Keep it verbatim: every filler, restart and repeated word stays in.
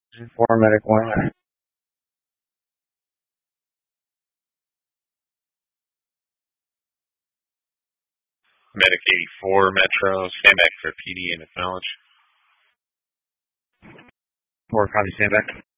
Four medic one. Medic eighty-four, Metro, stand back for P D and acknowledge. Four, copy, stand back.